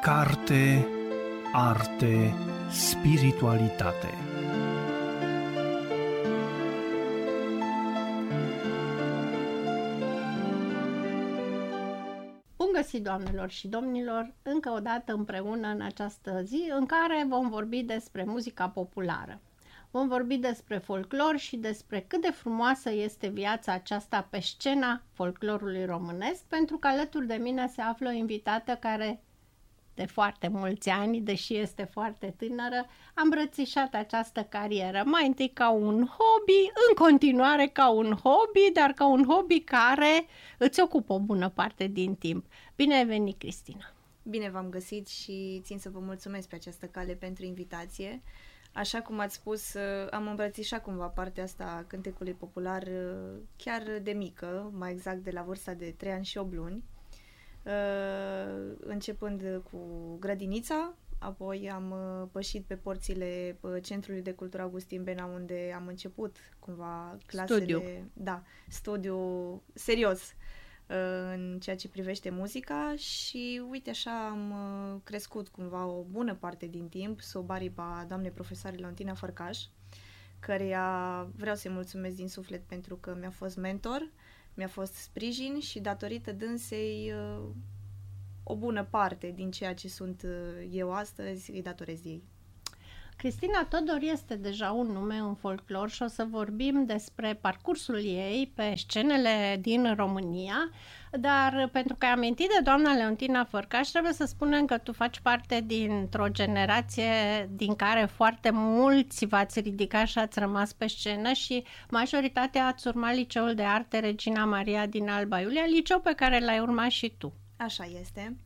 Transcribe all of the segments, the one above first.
Carte, arte, spiritualitate. Bun găsit, doamnelor și domnilor, încă o dată împreună în această zi în care vom vorbi despre muzica populară. Vom vorbi despre folclor și despre cât de frumoasă este viața aceasta pe scena folclorului românesc, pentru că alături de mine se află o invitată care de foarte mulți ani, deși este foarte tânără, a îmbrățișat această carieră, mai întâi ca un hobby, în continuare ca un hobby, dar ca un hobby care îți ocupă o bună parte din timp. Bine ai venit, Cristina! Bine v-am găsit și țin să vă mulțumesc pe această cale pentru invitație. Așa cum ați spus, am îmbrățișat cumva partea asta a cântecului popular chiar de mică, mai exact de la vârsta de 3 ani și 8 luni. Începând cu grădinița, apoi am pășit pe porțile Centrului de Cultură Augustin Bena, unde am început cumva clasele, studiu serios în ceea ce privește muzica și uite așa am crescut cumva o bună parte din timp sub aripa doamnei profesoare Leontina Fărcaș, căreia vreau să-i mulțumesc din suflet pentru că mi-a fost mentor, mi-a fost sprijin și datorită dânsei o bună parte din ceea ce sunt eu astăzi îi datorez ei. Cristina Todor este deja un nume în folclor și o să vorbim despre parcursul ei pe scenele din România, dar pentru că ai amintit de doamna Leontina Fărcaș, trebuie să spunem că tu faci parte dintr-o generație din care foarte mulți v-ați ridicat și ați rămas pe scenă și majoritatea ați urmat Liceul de Arte Regina Maria din Alba Iulia, liceu pe care l-ai urmat și tu. Așa este.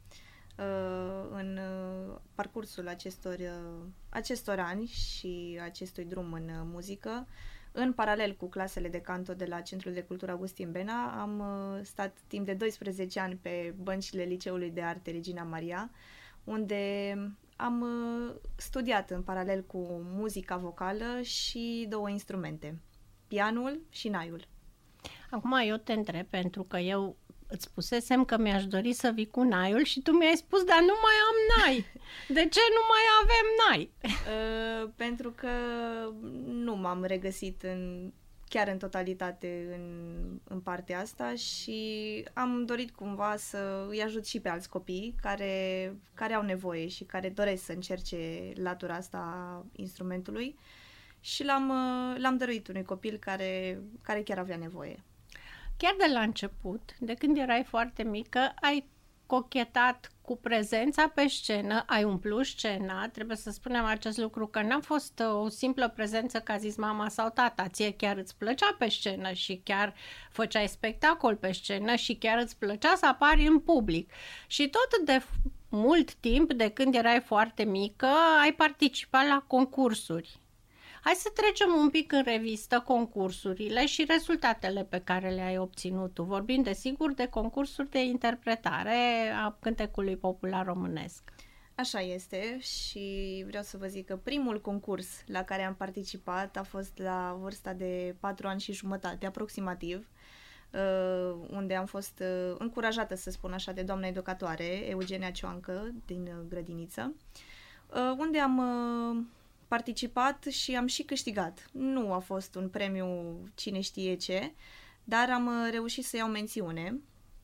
În parcursul acestor ani și acestui drum în muzică, în paralel cu clasele de canto de la Centrul de Cultură Augustin Bena, am stat timp de 12 ani pe băncile Liceului de Arte Regina Maria, unde am studiat în paralel cu muzica vocală și 2 instrumente, pianul și naiul. Acum eu te întreb, pentru că eu îți spusesem că mi-aș dori să vii cu naiul și tu mi-ai spus, dar nu mai am nai. De ce nu mai avem nai? Pentru că nu m-am regăsit chiar în totalitate în partea asta și am dorit cumva să îi ajut și pe alți copii care au nevoie și care doresc să încerce latura asta a instrumentului și l-am dăruit unui copil care chiar avea nevoie. Chiar de la început, de când erai foarte mică, ai cochetat cu prezența pe scenă, ai umplut scena, trebuie să spunem acest lucru, că n-a fost o simplă prezență, că a zis mama sau tata, ție chiar îți plăcea pe scenă și chiar făceai spectacol pe scenă și chiar îți plăcea să apari în public. Și tot de mult timp, de când erai foarte mică, ai participat la concursuri. Hai să trecem un pic în revistă concursurile și rezultatele pe care le-ai obținut tu. Vorbim, desigur, de concursuri de interpretare a cântecului popular românesc. Așa este și vreau să vă zic că primul concurs la care am participat a fost la vârsta de 4 ani și jumătate, aproximativ, unde am fost încurajată, să spun așa, de doamna educatoare, Eugenia Cioancă, din grădiniță, unde am participat și am și câștigat. Nu a fost un premiu cine știe ce, dar am reușit să iau mențiune,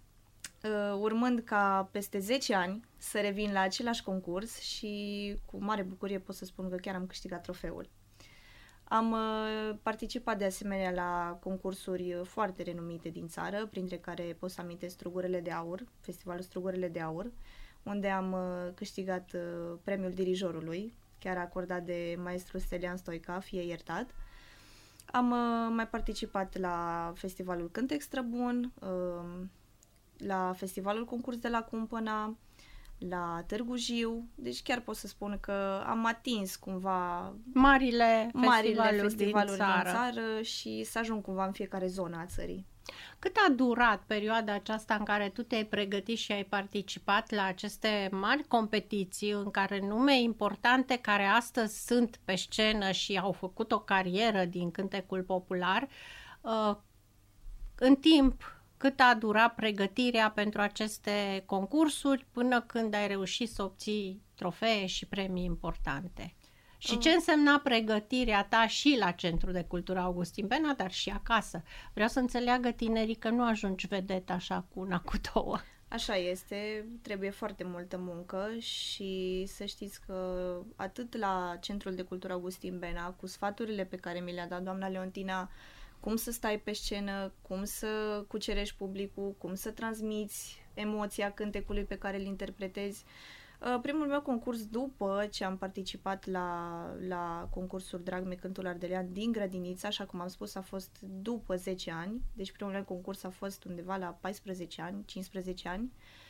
urmând ca peste 10 ani să revin la același concurs și cu mare bucurie pot să spun că chiar am câștigat trofeul. Am participat de asemenea la concursuri foarte renumite din țară, printre care pot să amintesc Strugurele de Aur, Festivalul Strugurele de Aur, unde am câștigat premiul dirijorului, chiar acordat de maestru Stelian Stoica, fie iertat. Am mai participat la Festivalul Cântec Străbun, la Festivalul Concurs de la Cumpăna, la Târgu Jiu, deci chiar pot să spun că am atins cumva marile festivaluri din țară și să ajung cumva în fiecare zonă a țării. Cât a durat perioada aceasta în care tu te-ai pregătit și ai participat la aceste mari competiții în care nume importante care astăzi sunt pe scenă și au făcut o carieră din cântecul popular, în timp cât a durat pregătirea pentru aceste concursuri până când ai reușit să obții trofee și premii importante. Și ce însemna pregătirea ta și la Centrul de Cultură Augustin Bena, dar și acasă? Vreau să înțeleagă tinerii că nu ajungi vedet așa cu una, cu două. Așa este, trebuie foarte multă muncă și să știți că atât la Centrul de Cultură Augustin Bena, cu sfaturile pe care mi le-a dat doamna Leontina, cum să stai pe scenă, cum să cucerești publicul, cum să transmiți emoția cântecului pe care îl interpretezi. Primul meu concurs, după ce am participat la concursul Drag-me Cântul Ardelean din Grădinița, așa cum am spus, a fost după 10 ani, deci primul meu concurs a fost undeva la 14 ani, 15 ani.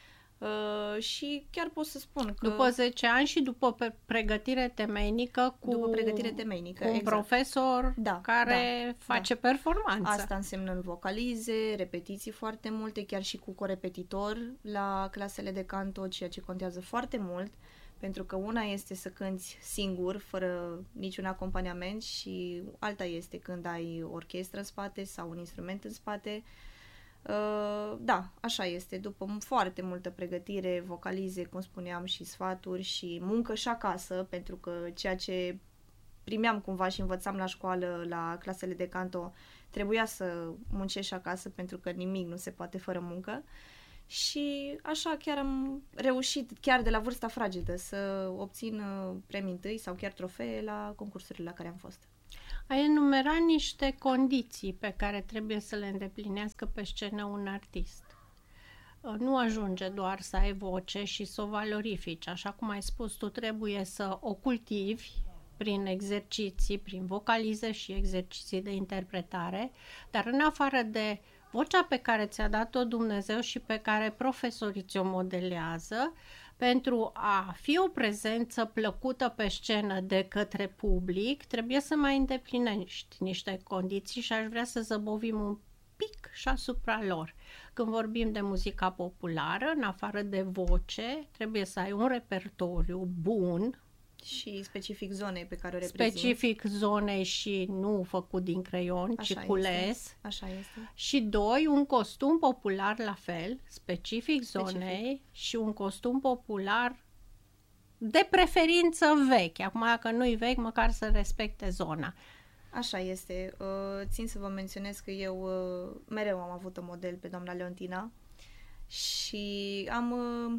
Și chiar pot să spun că... După 10 ani și după pregătire temeinică cu un exact. Profesor care face performanță. Asta însemnând vocalize, repetiții foarte multe, chiar și cu corepetitor la clasele de canto, ceea ce contează foarte mult, pentru că una este să cânți singur, fără niciun acompaniament, și alta este când ai orchestră în spate sau un instrument în spate. Da, așa este, după foarte multă pregătire, vocalize, cum spuneam, și sfaturi și muncă și acasă, pentru că ceea ce primeam cumva și învățam la școală, la clasele de canto, trebuia să muncești acasă, pentru că nimic nu se poate fără muncă. Și așa chiar am reușit, chiar de la vârsta fragedă, să obțin premii întâi sau chiar trofee la concursurile la care am fost. Ai enumerat niște condiții pe care trebuie să le îndeplinească pe scenă un artist. Nu ajunge doar să ai voce și să o valorifici. Așa cum ai spus, tu trebuie să o cultivi prin exerciții, prin vocalize și exerciții de interpretare, dar în afară de vocea pe care ți-a dat-o Dumnezeu și pe care profesorii ți-o modelează, pentru a fi o prezență plăcută pe scenă de către public, trebuie să mai îndeplinești niște condiții și aș vrea să zăbovim un pic și asupra lor. Când vorbim de muzica populară, în afară de voce, trebuie să ai un repertoriu bun, și specific zonei pe care o reprezinți. Specific zonei și nu făcut din creion, ci cules. Așa este. Și 2, un costum popular la fel, specific zonei și un costum popular de preferință vechi. Acum, dacă nu-i vechi, măcar să respecte zona. Așa este. Țin să vă menționez că eu mereu am avut un model pe doamna Leontina și am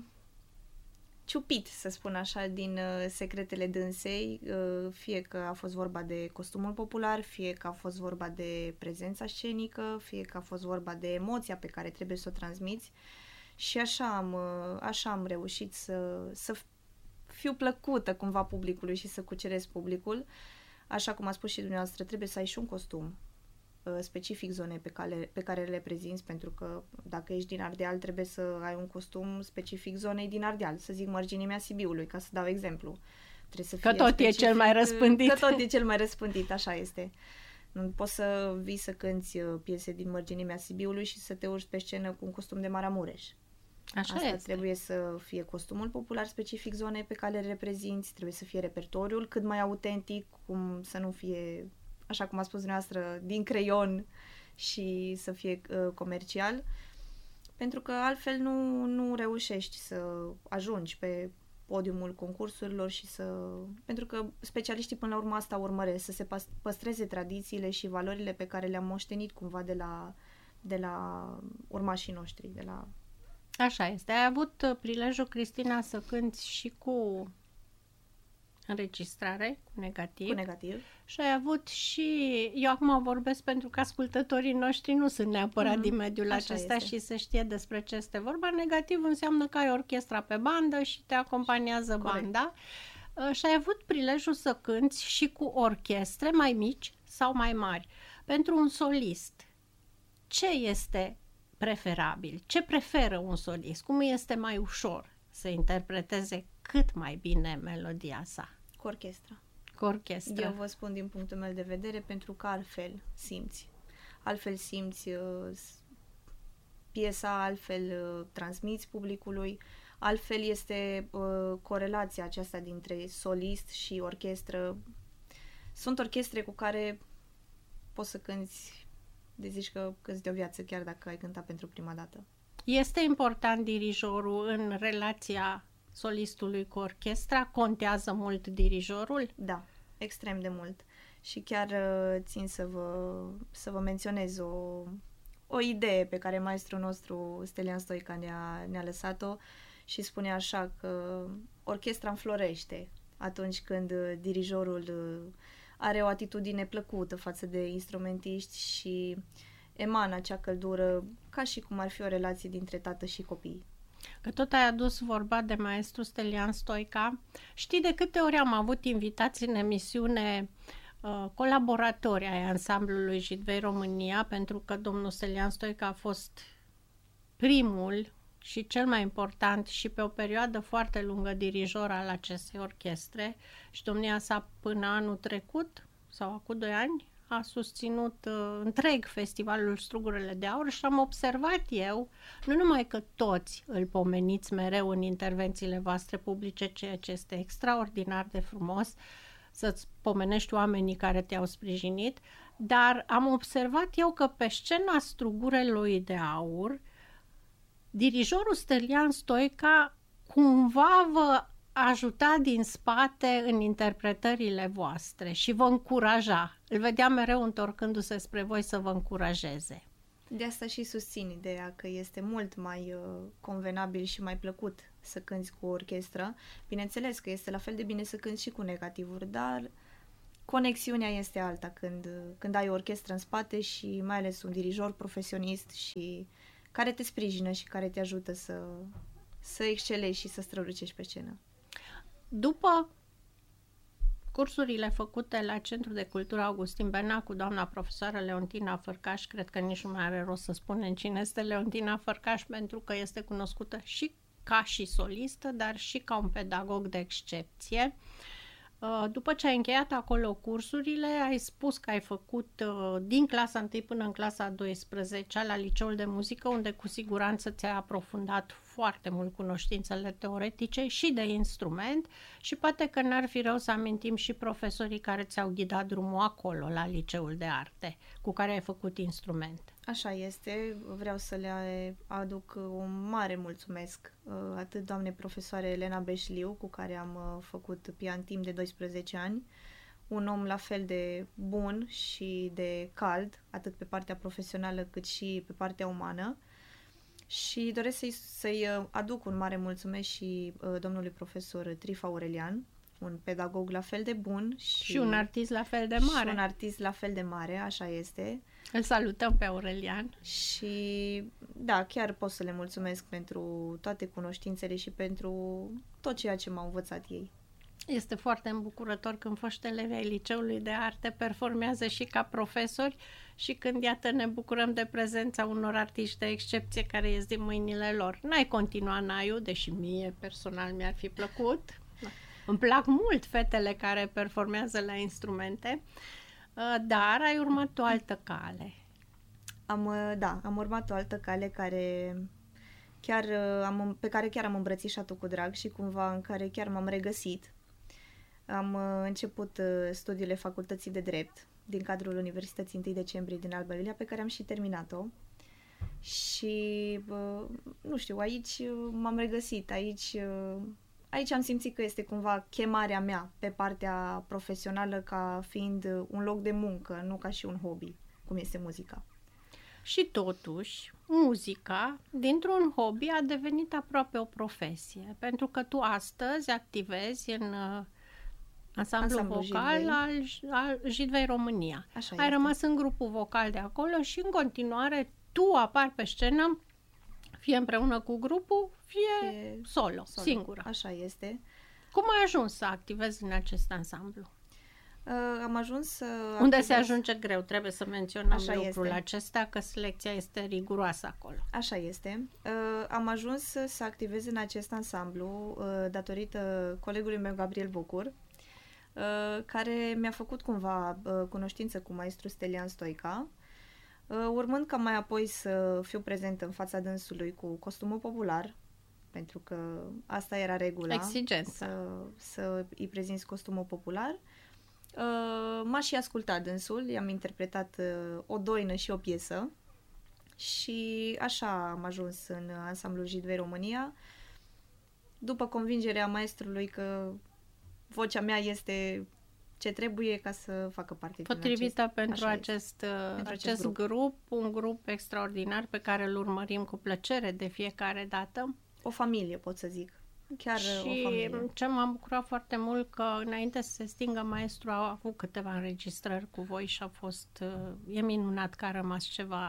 ciupit, să spun așa, din secretele dânsei, fie că a fost vorba de costumul popular, fie că a fost vorba de prezența scenică, fie că a fost vorba de emoția pe care trebuie să o transmiți, și așa am reușit să fiu plăcută cumva publicului și să cuceresc publicul. Așa cum a spus și dumneavoastră, trebuie să ai și un costum specific zonei pe care le prezinți, pentru că dacă ești din Ardeal, trebuie să ai un costum specific zonei din Ardeal, să zic Mărginimea Sibiului, ca să dau exemplu. Trebuie să fie tot specific, e cel mai răspândit. Că tot e cel mai răspândit, așa este. Nu poți să vii să cânti piese din Mărginimea Sibiului și să te urci pe scenă cu un costum de Maramureș. Asta este. Trebuie să fie costumul popular specific zonei pe care le reprezinți, trebuie să fie repertoriul cât mai autentic, cum să nu fie, așa cum a spus dumneavoastră, din creion și să fie comercial, pentru că altfel nu reușești să ajungi pe podiumul concursurilor și pentru că specialiștii până la urmă asta urmăresc, să se păstreze tradițiile și valorile pe care le-am moștenit cumva de la urmașii noștri, de la... Așa este. Ai avut prilejul, Cristina, să cânti și cu înregistrare, cu negativ. Cu negativ. Și ai avut și... Eu acum vorbesc pentru că ascultătorii noștri nu sunt neapărat din mediul acesta este. Și se știe despre ce este vorba. Negativ înseamnă că ai orchestra pe bandă și te acompaniază banda. Și ai avut prilejul să cânti și cu orchestre mai mici sau mai mari. Pentru un solist, ce este preferabil? Ce preferă un solist? Cum este mai ușor să interpreteze cât mai bine melodia sa? Cu orchestra. Cu orchestra. Eu vă spun din punctul meu de vedere, pentru că altfel simți. Altfel simți piesa, altfel transmiți publicului, altfel este corelația aceasta dintre solist și orchestră. Sunt orchestre cu care poți să cânti de zici că câți de o viață chiar dacă ai cântat pentru prima dată. Este important dirijorul în relația solistului cu orchestra? Contează mult dirijorul? Da, extrem de mult. Și chiar țin să vă menționez o idee pe care maestrul nostru, Stelian Stoica, ne-a lăsat-o și spune așa că orchestra înflorește atunci când dirijorul are o atitudine plăcută față de instrumentiști și emană acea căldură ca și cum ar fi o relație dintre tată și copii. Că tot ai adus vorba de maestru Stelian Stoica, știi de câte ori am avut invitați în emisiune colaboratori ai ansamblului Jidvei România, pentru că domnul Stelian Stoica a fost primul și cel mai important și pe o perioadă foarte lungă dirijor al acestei orchestre și domnia sa până anul trecut sau acum 2 ani a susținut întreg festivalul Strugurele de Aur și am observat eu, nu numai că toți îl pomeniți mereu în intervențiile voastre publice, ceea ce este extraordinar de frumos, să-ți pomenești oamenii care te-au sprijinit, dar am observat eu că pe scena Strugurelui de Aur, dirijorul Stelian Stoica cumva vă ajuta din spate în interpretările voastre și vă încuraja. Îl vedeam mereu întorcându-se spre voi să vă încurajeze. De asta și susțin ideea că este mult mai convenabil și mai plăcut să cânți cu o orchestră. Bineînțeles că este la fel de bine să cânți și cu negativuri, dar conexiunea este alta când ai o orchestră în spate și mai ales un dirijor profesionist și care te sprijină și care te ajută să excelezi și să strălucești pe scenă. După cursurile făcute la Centrul de Cultură Augustin Berna cu doamna profesoară Leontina Fărcaș, cred că nici nu mai are rost să spunem cine este Leontina Fărcaș, pentru că este cunoscută și ca și solistă, dar și ca un pedagog de excepție. După ce ai încheiat acolo cursurile, ai spus că ai făcut din clasa 1 până în clasa 12 la Liceul de Muzică, unde cu siguranță ți-ai aprofundat foarte mult cunoștințele teoretice și de instrument și poate că n-ar fi rău să amintim și profesorii care ți-au ghidat drumul acolo, la Liceul de Arte, cu care ai făcut instrument. Așa este, vreau să le aduc un mare mulțumesc atât doamnei profesoare Elena Beșliu, cu care am făcut pian timp de 12 ani, un om la fel de bun și de cald, atât pe partea profesională cât și pe partea umană. Și doresc să-i aduc un mare mulțumesc și domnului profesor Trifa Aurelian, un pedagog la fel de bun și un artist la fel de mare. Și un artist la fel de mare, așa este. Îl salutăm pe Aurelian. Și da, chiar pot să le mulțumesc pentru toate cunoștințele și pentru tot ceea ce m-au învățat ei. Este foarte îmbucurător când foști elevi ai Liceului de Arte performează și ca profesori și când, iată, ne bucurăm de prezența unor artiști de excepție care ies din mâinile lor. N-ai continuat Naiu, deși mie personal mi-ar fi plăcut. Îmi plac mult fetele care performează la instrumente, dar ai urmat o altă cale. Am urmat o altă cale pe care chiar am îmbrățișat-o cu drag și cumva în care chiar m-am regăsit. Am început studiile Facultății de Drept din cadrul Universității 1 decembrie din Alba Iulia, pe care am și terminat-o. Și, nu știu, aici m-am regăsit, aici am simțit că este cumva chemarea mea pe partea profesională ca fiind un loc de muncă, nu ca și un hobby, cum este muzica. Și totuși, muzica, dintr-un hobby, a devenit aproape o profesie, pentru că tu astăzi activezi în ansamblul vocal al Jidvei România. Ai rămas în grupul vocal de acolo și în continuare tu apari pe scenă, fie împreună cu grupul, fie solo, singură. Așa este. Cum ai ajuns să activezi în acest ansamblu? Am ajuns să Unde se ajunge greu, trebuie să menționăm lucrul acesta, că selecția este riguroasă acolo. Așa este. Am ajuns să activez în acest ansamblu datorită colegului meu, Gabriel Bucur, care mi-a făcut cumva cunoștință cu maestru Stelian Stoica, urmând ca mai apoi să fiu prezentă în fața dânsului cu costumul popular, pentru că asta era regula. Exigența. Să îi prezinți costumul popular. M-a și ascultat dânsul, i-am interpretat o doină și o piesă și așa am ajuns în ansamblul Jidvei România, după convingerea maestrului că vocea mea este ce trebuie ca să facă parte potrivită pentru acest grup, un grup extraordinar pe care îl urmărim cu plăcere de fiecare dată. O familie, pot să zic. Chiar și o familie. Ce m-a bucurat foarte mult că înainte să se stingă maestru au avut câteva înregistrări cu voi și a fost, e minunat că a rămas ceva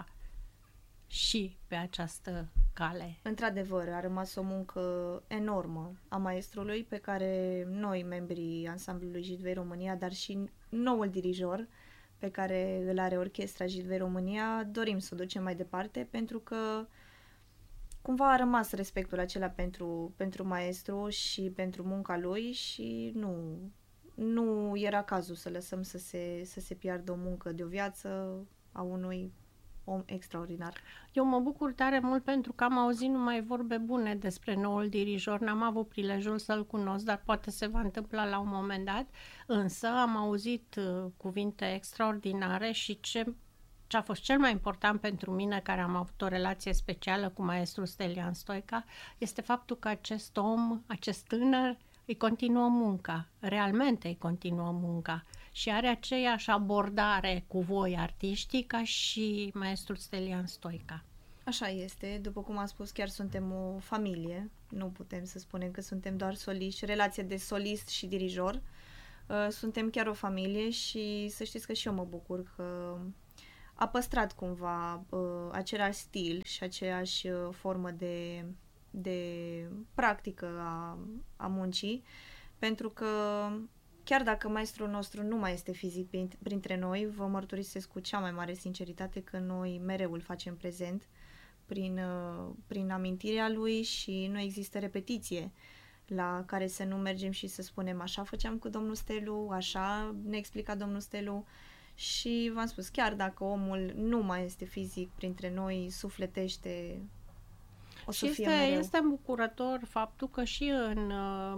și pe această cale. Într-adevăr, a rămas o muncă enormă a maestrului pe care noi, membrii ansamblului Jidvei România, dar și noul dirijor pe care îl are orchestra Jidvei România, dorim să o ducem mai departe pentru că cumva a rămas respectul acela pentru maestru și pentru munca lui și nu era cazul să lăsăm să se piardă o muncă de o viață a unui om extraordinar. Eu mă bucur tare mult pentru că am auzit numai vorbe bune despre noul dirijor, n-am avut prilejul să-l cunosc, dar poate se va întâmpla la un moment dat, însă am auzit cuvinte extraordinare și ce a fost cel mai important pentru mine, care am avut o relație specială cu maestrul Stelian Stoica, este faptul că acest om, acest tânăr, îi continuă munca, realmente îi continuă munca și are aceeași abordare cu voi, artiștii, ca și maestrul Stelian Stoica. Așa este, după cum am spus, chiar suntem o familie, nu putem să spunem că suntem doar soliști, relație de solist și dirijor, suntem chiar o familie și să știți că și eu mă bucur că a păstrat cumva același stil și aceeași formă de practică a muncii, pentru că chiar dacă maestrul nostru nu mai este fizic printre noi, vă mărturisesc cu cea mai mare sinceritate că noi mereu îl facem prezent prin amintirea lui și nu există repetiție la care să nu mergem și să spunem așa făceam cu domnul Stelu, așa ne explica domnul Stelu. Și v-am spus, chiar dacă omul nu mai este fizic printre noi, sufletește, o să fie mereu. Este îmbucurător faptul că și în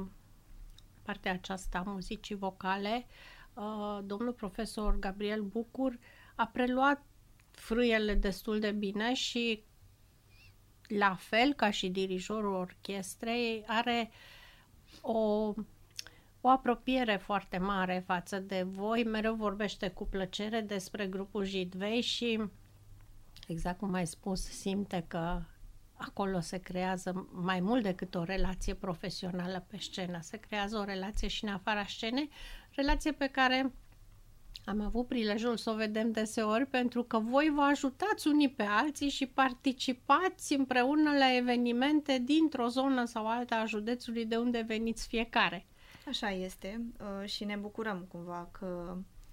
partea aceasta a muzicii vocale, domnul profesor Gabriel Bucur a preluat frâiele destul de bine și la fel ca și dirijorul orchestrei are o apropiere foarte mare față de voi, mereu vorbește cu plăcere despre grupul Jidvei și, exact cum ai spus, simte că acolo se creează mai mult decât o relație profesională pe scenă, se creează o relație și în afara scenei, relație pe care am avut prilejul să o vedem deseori pentru că voi vă ajutați unii pe alții și participați împreună la evenimente dintr-o zonă sau alta a județului de unde veniți fiecare. Așa este și ne bucurăm cumva că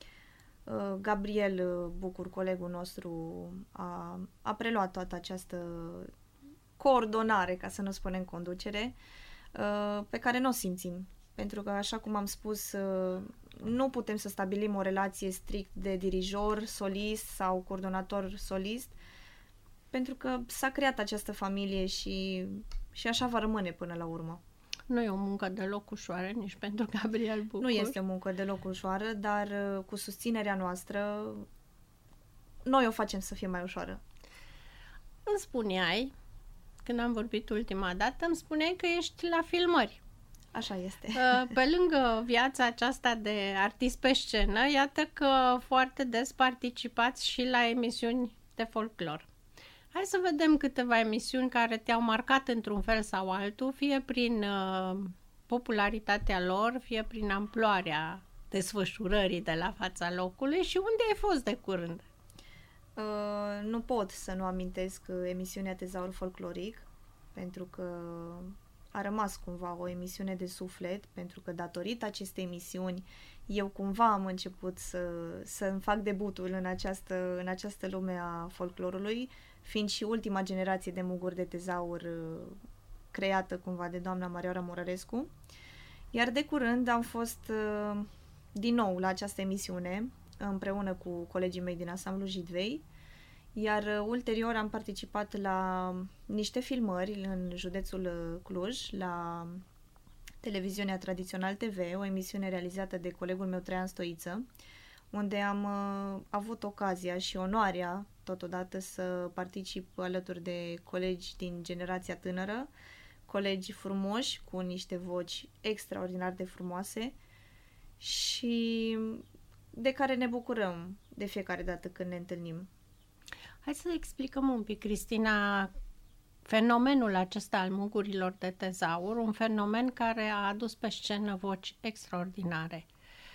Gabriel Bucur, colegul nostru, a preluat toată această coordonare, ca să nu spunem conducere, pe care nu o simțim. Pentru că, așa cum am spus, nu putem să stabilim o relație strict de dirijor, solist sau coordonator solist, pentru că s-a creat această familie și așa va rămâne până la urmă. Nu e o muncă deloc ușoară nici pentru Gabriel Bucur. Nu este o muncă deloc ușoară, dar cu susținerea noastră noi o facem să fie mai ușoară. Îmi spuneai, când am vorbit ultima dată, îmi spuneai că ești la filmări. Așa este. Pe lângă viața aceasta de artist pe scenă, iată că foarte des participați și la emisiuni de folclor. Hai să vedem câteva emisiuni care te-au marcat într-un fel sau altul, fie prin popularitatea lor, fie prin amploarea desfășurării de la fața locului și unde ai fost de curând? Nu pot să nu amintesc emisiunea Tezaur Folcloric, pentru că a rămas cumva o emisiune de suflet, pentru că datorită acestei emisiuni eu cumva am început să îmi fac debutul în această lume a folclorului, fiind și ultima generație de muguri de tezaur creată cumva de doamna Marioara Morărescu. Iar de curând am fost din nou la această emisiune împreună cu colegii mei din ansamblul Jidvei, iar ulterior am participat la niște filmări în județul Cluj, la televiziunea Tradițional TV, o emisiune realizată de colegul meu Traian Stoiță, unde am avut ocazia și onoarea totodată să particip alături de colegi din generația tânără, colegi frumoși cu niște voci extraordinar de frumoase și de care ne bucurăm de fiecare dată când ne întâlnim. Hai să explicăm un pic, Cristina, fenomenul acesta al mugurilor de tezaur, un fenomen care a adus pe scenă voci extraordinare.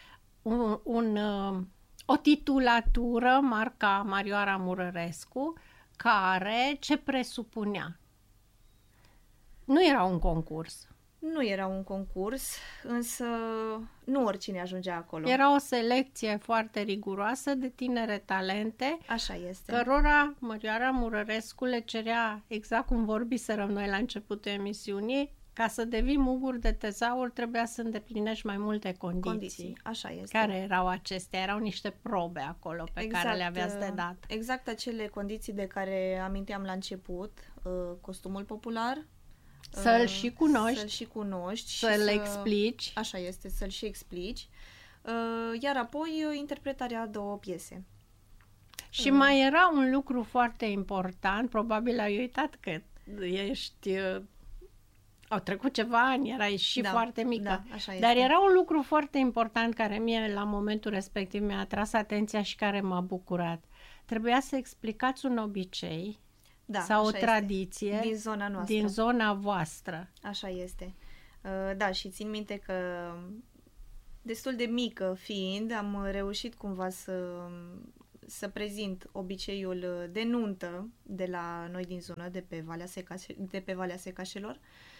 O titulatură marca Marioara Murărescu, care ce presupunea? Nu era un concurs. Nu era un concurs, însă nu oricine ajungea acolo. Era o selecție foarte riguroasă de tinere talente, așa este, cărora Marioara Murărescu le cerea, exact cum vorbiserăm noi la începutul emisiunii, ca să devii mugur de tezaur trebuia să îndeplinești mai multe condiții. Așa este. Care erau acestea? Erau niște probe acolo pe care le aveați de dat. Exact acele condiții de care aminteam la început, costumul popular, să-l și cunoști, să-l explici. Așa este, să-l și explici. Iar apoi interpretarea a 2 piese. Și mai era un lucru foarte important, probabil ai uitat că ești... Au trecut ceva ani, erai și foarte mică. Da, așa Dar este. era un lucru foarte important care mie la momentul respectiv mi-a atras atenția și care m-a bucurat. Trebuia să explicați un obicei sau o tradiție din zona noastră. Din zona voastră. Așa este. Da, și țin minte că destul de mică fiind, am reușit cumva să prezint obiceiul de nuntă de la noi din zonă, de pe Valea Secașelor.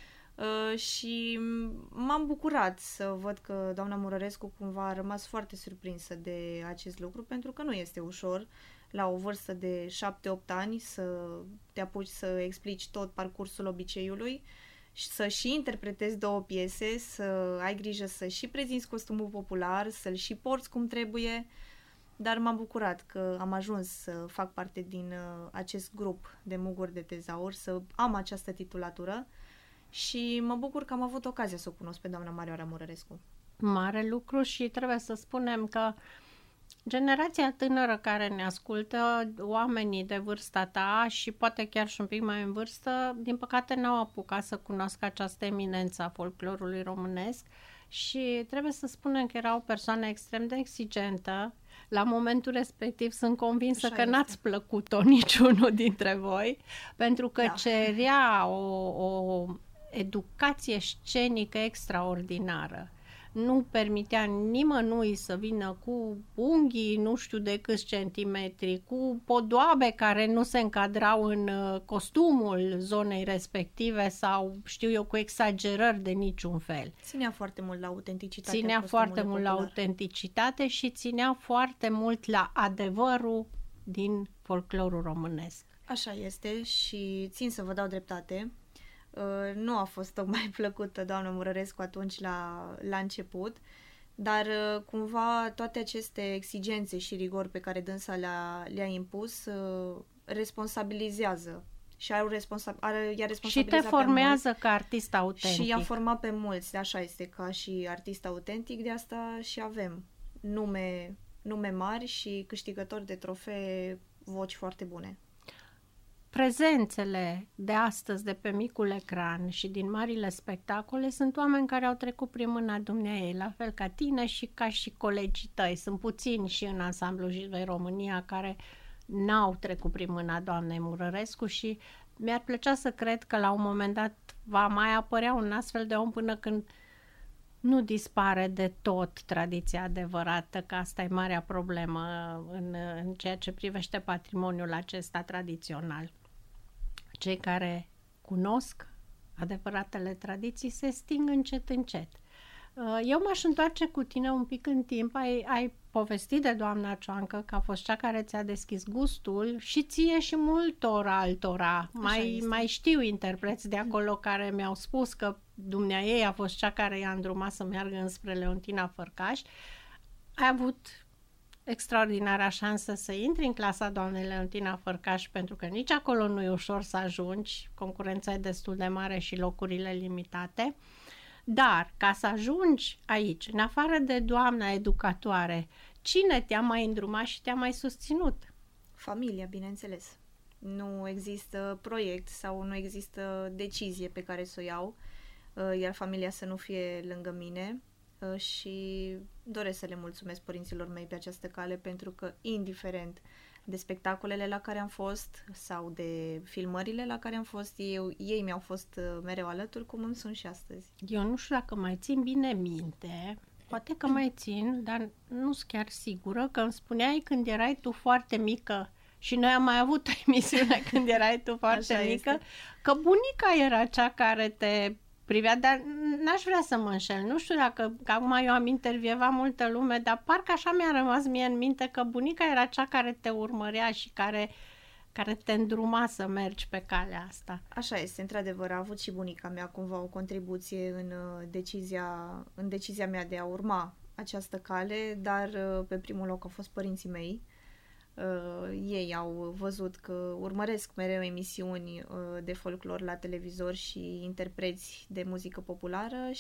Și m-am bucurat să văd că doamna Murărescu cumva a rămas foarte surprinsă de acest lucru, pentru că nu este ușor la o vârstă de 7-8 ani să te apuci să explici tot parcursul obiceiului și să și interpretezi 2 piese, să ai grijă să și prezinți costumul popular, să-l și porți cum trebuie, dar m-am bucurat că am ajuns să fac parte din acest grup de muguri de tezaur, să am această titulatură și mă bucur că am avut ocazia să o cunosc pe doamna Marioara Murărescu. Mare lucru și trebuie să spunem că generația tânără care ne ascultă, oamenii de vârsta ta și poate chiar și un pic mai în vârstă, din păcate n-au apucat să cunoască această eminență a folclorului românesc și trebuie să spunem că era o persoană extrem de exigentă. La momentul respectiv sunt convinsă că n-ați plăcut-o niciunul dintre voi, pentru că cerea o educație scenică extraordinară. Nu permitea nimănui să vină cu unghii nu știu de câți centimetri, cu podoabe care nu se încadrau în costumul zonei respective sau, știu eu, cu exagerări de niciun fel. Ținea foarte mult la autenticitate. Ținea foarte mult la autenticitate și ținea foarte mult la adevărul din folclorul românesc. Așa este și țin să vă dau dreptate. Nu a fost tocmai plăcută doamna Murărescu atunci la început, dar cumva toate aceste exigențe și rigori pe care dânsa le-a impus responsabilizează și i-a responsabilizat și te formează ca artist autentic. Și i-a format pe mulți, așa este, ca și artist autentic, de asta și avem nume mari și câștigători de trofee, voci foarte bune. Prezențele de astăzi de pe micul ecran și din marile spectacole sunt oameni care au trecut prin mâna dumneaei, la fel ca tine și ca și colegii tăi. Sunt puțini și în ansamblu Jilvei România care n-au trecut prin mâna doamnei Murărescu și mi-ar plăcea să cred că la un moment dat va mai apărea un astfel de om până când nu dispare de tot tradiția adevărată, că asta e marea problemă în ceea ce privește patrimoniul acesta tradițional. Cei care cunosc adevăratele tradiții se sting încet, încet. Eu m-aș întoarce cu tine un pic în timp. Ai povestit de doamna Cioancă că a fost cea care ți-a deschis gustul și ție și multor altora. Mai știu interpreți de acolo care mi-au spus că dumneaei a fost cea care i-a îndrumat să meargă înspre Leontina Fărcaș. Ai avut extraordinara șansă să intri în clasa doamnei Leontina Fărcaș, pentru că nici acolo nu e ușor să ajungi, concurența e destul de mare și locurile limitate, Dar ca să ajungi aici, în afară de doamna educatoare, cine te-a mai îndrumat și te-a mai susținut? Familia, bineînțeles. Nu există proiect sau nu există decizie pe care să o iau, iar familia să nu fie lângă mine, și doresc să le mulțumesc părinților mei pe această cale, pentru că indiferent de spectacolele la care am fost sau de filmările la care am fost, ei mi-au fost mereu alături, cum îmi sunt și astăzi. Eu nu știu dacă mai țin bine minte, poate că mai țin, dar nu sunt chiar sigură, că îmi spuneai când erai tu foarte mică, și noi am mai avut o emisiune când erai tu foarte Așa mică, este. că bunica era cea care te privea, dar n-aș vrea să mă înșel. Nu știu dacă acum eu am intervievat multă lume, dar parcă așa mi-a rămas mie în minte că bunica era cea care te urmărea și care te îndruma să mergi pe calea asta. Așa este, într-adevăr, a avut și bunica mea cumva o contribuție în decizia mea de a urma această cale, dar pe primul loc au fost părinții mei. Ei au văzut că urmăresc mereu emisiuni de folclor la televizor și interpreți de muzică populară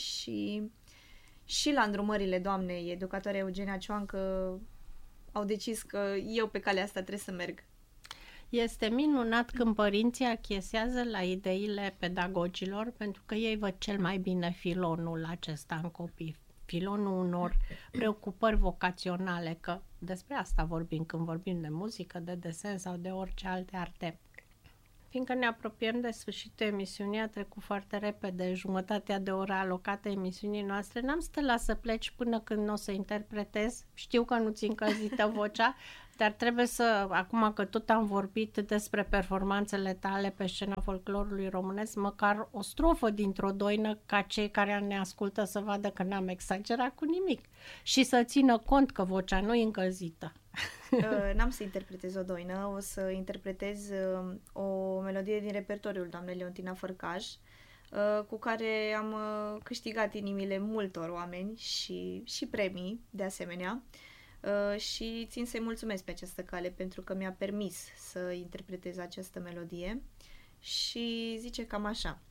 și la îndrumările doamnei educatoare Eugenia Cioancă au decis că eu pe calea asta trebuie să merg. Este minunat când părinții achiesează la ideile pedagogilor, pentru că ei văd cel mai bine filonul acesta în copii, filonul unor preocupări vocaționale, că despre asta vorbim când vorbim de muzică, de desen sau de orice alte arte. Fiindcă ne apropiem de sfârșitul emisiunii, a trecut foarte repede jumătatea de oră alocată emisiunii noastre, n-am să te las să pleci până când o să interpretez. Știu că nu ți încălzită vocea, dar trebuie să, acum că tot am vorbit despre performanțele tale pe scena folclorului românesc, măcar o strofă dintr-o doină, ca cei care ne ascultă să vadă că n-am exagerat cu nimic și să țină cont că vocea nu e încălzită. N-am să interpretez o doină, o să interpretez o melodie din repertoriul doamnei Leontina Fărcaș, cu care am câștigat inimile multor oameni și premii de asemenea, și țin să-i mulțumesc pe această cale pentru că mi-a permis să interpretez această melodie și zice cam așa.